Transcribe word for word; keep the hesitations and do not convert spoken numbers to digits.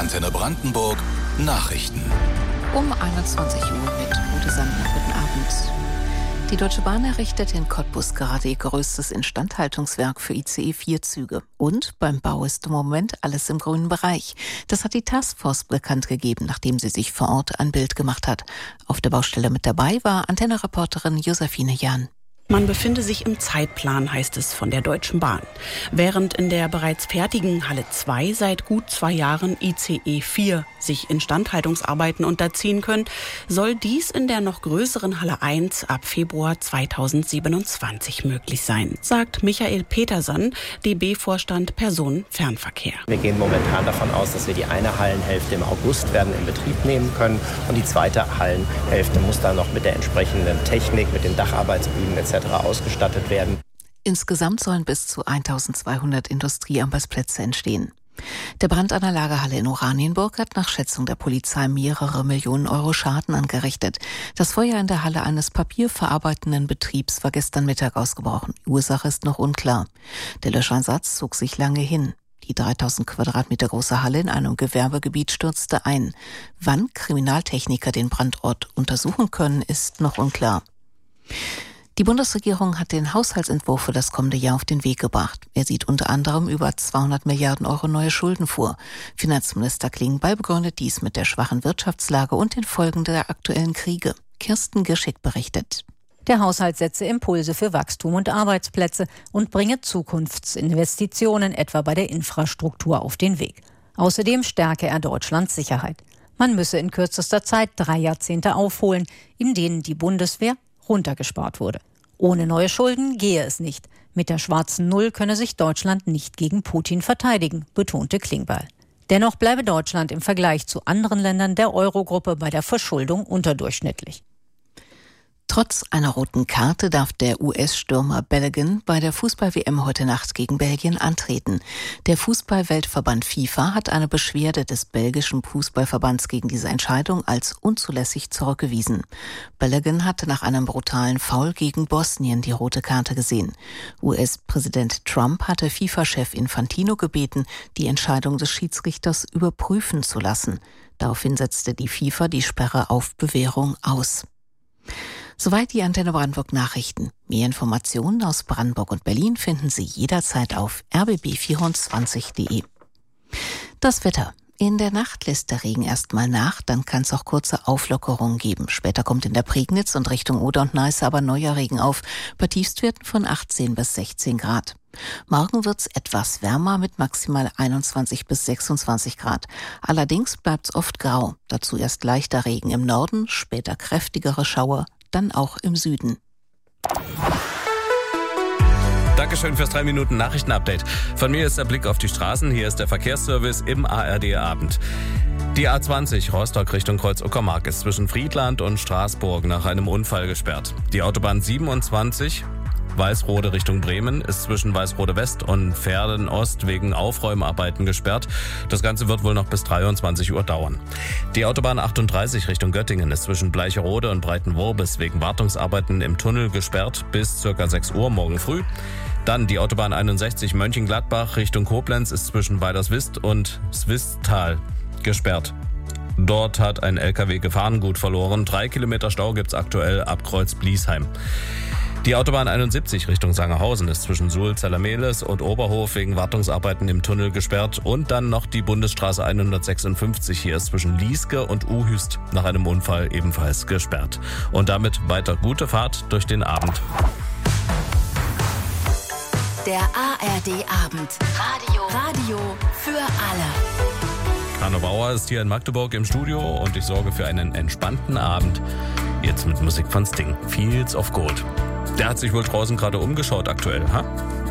Antenne Brandenburg Nachrichten. Um einundzwanzig Uhr mit Ute Sandner. Guten Abend. Die Deutsche Bahn errichtet in Cottbus gerade ihr größtes Instandhaltungswerk für I C E vier Züge. Und beim Bau ist im Moment alles im grünen Bereich. Das hat die Taskforce bekannt gegeben, nachdem sie sich vor Ort ein Bild gemacht hat. Auf der Baustelle mit dabei war Antenne-Reporterin Josephine Jahn. Man befinde sich im Zeitplan, heißt es von der Deutschen Bahn. Während in der bereits fertigen Halle zwei seit gut zwei Jahren I C E vier sich Instandhaltungsarbeiten unterziehen können, soll dies in der noch größeren Halle eins ab Februar zweitausendsiebenundzwanzig möglich sein, sagt Michael Peterson, D B-Vorstand Personenfernverkehr. Wir gehen momentan davon aus, dass wir die eine Hallenhälfte im August werden in Betrieb nehmen können und die zweite Hallenhälfte muss dann noch mit der entsprechenden Technik, mit den Dacharbeitsbühnen et cetera ausgestattet werden. Insgesamt sollen bis zu eintausendzweihundert Industriearbeitsplätze entstehen. Der Brand an der Lagerhalle in Oranienburg hat nach Schätzung der Polizei mehrere Millionen Euro Schaden angerichtet. Das Feuer in der Halle eines papierverarbeitenden Betriebs war gestern Mittag ausgebrochen. Die Ursache ist noch unklar. Der Löscheinsatz zog sich lange hin. Die dreitausend Quadratmeter große Halle in einem Gewerbegebiet stürzte ein. Wann Kriminaltechniker den Brandort untersuchen können, ist noch unklar. Die Bundesregierung hat den Haushaltsentwurf für das kommende Jahr auf den Weg gebracht. Er sieht unter anderem über zweihundert Milliarden Euro neue Schulden vor. Finanzminister Klingbeil begründet dies mit der schwachen Wirtschaftslage und den Folgen der aktuellen Kriege. Kirsten Geschick berichtet. Der Haushalt setze Impulse für Wachstum und Arbeitsplätze und bringe Zukunftsinvestitionen etwa bei der Infrastruktur auf den Weg. Außerdem stärke er Deutschlands Sicherheit. Man müsse in kürzester Zeit drei Jahrzehnte aufholen, in denen die Bundeswehr runtergespart wurde. Ohne neue Schulden gehe es nicht. Mit der schwarzen Null könne sich Deutschland nicht gegen Putin verteidigen, betonte Klingbeil. Dennoch bleibe Deutschland im Vergleich zu anderen Ländern der Eurogruppe bei der Verschuldung unterdurchschnittlich. Trotz einer roten Karte darf der U S-Stürmer Balogun bei der Fußball-W M heute Nacht gegen Belgien antreten. Der Fußball-Weltverband FIFA hat eine Beschwerde des belgischen Fußballverbands gegen diese Entscheidung als unzulässig zurückgewiesen. Balogun hatte nach einem brutalen Foul gegen Bosnien die rote Karte gesehen. U S-Präsident Trump hatte FIFA-Chef Infantino gebeten, die Entscheidung des Schiedsrichters überprüfen zu lassen. Daraufhin setzte die FIFA die Sperre auf Bewährung aus. Soweit die Antenne Brandenburg Nachrichten. Mehr Informationen aus Brandenburg und Berlin finden Sie jederzeit auf r b b vierundzwanzig punkt d e. Das Wetter. In der Nacht lässt der Regen erstmal nach, dann kann es auch kurze Auflockerungen geben. Später kommt in der Prignitz und Richtung Oder und Neiße aber neuer Regen auf, bei Tiefstwerten von achtzehn bis sechzehn Grad. Morgen wird's etwas wärmer mit maximal einundzwanzig bis sechsundzwanzig Grad. Allerdings bleibt's oft grau. Dazu erst leichter Regen im Norden, später kräftigere Schauer, dann auch im Süden. Dankeschön fürs drei Minuten Nachrichtenupdate. Von mir ist der Blick auf die Straßen. Hier ist der Verkehrsservice im A R D-Abend. Die A zwanzig Rostock Richtung Kreuz-Uckermark ist zwischen Friedland und Straßburg nach einem Unfall gesperrt. Die Autobahn siebenundzwanzig Weißrode Richtung Bremen ist zwischen Weißrode West und Verden Ost wegen Aufräumarbeiten gesperrt. Das Ganze wird wohl noch bis dreiundzwanzig Uhr dauern. Die Autobahn achtunddreißig Richtung Göttingen ist zwischen Bleicherode und Breitenworbis wegen Wartungsarbeiten im Tunnel gesperrt bis ca. sechs Uhr morgen früh. Dann die Autobahn einundsechzig Mönchengladbach Richtung Koblenz ist zwischen Weilerswist und Swistal gesperrt. Dort hat ein L K W Gefahrengut verloren. Drei Kilometer Stau gibt's aktuell ab Kreuz-Bliesheim. Die Autobahn einundsiebzig Richtung Sangerhausen ist zwischen Suhl, Zellermehles und Oberhof wegen Wartungsarbeiten im Tunnel gesperrt. Und dann noch die Bundesstraße hundertsechsundfünfzig hier ist zwischen Lieske und Uhüst nach einem Unfall ebenfalls gesperrt. Und damit weiter gute Fahrt durch den Abend. Der A R D-Abend. Radio. Radio für alle. Hanno Bauer ist hier in Magdeburg im Studio und ich sorge für einen entspannten Abend. Jetzt mit Musik von Sting. Fields of Gold. Der hat sich wohl draußen gerade umgeschaut aktuell, ha?